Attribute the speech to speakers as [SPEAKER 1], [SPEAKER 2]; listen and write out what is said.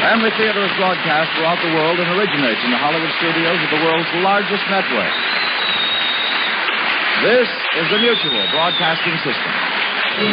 [SPEAKER 1] Family Theater is broadcast throughout the world and originates in the Hollywood studios of the world's largest network. This is the Mutual Broadcasting System.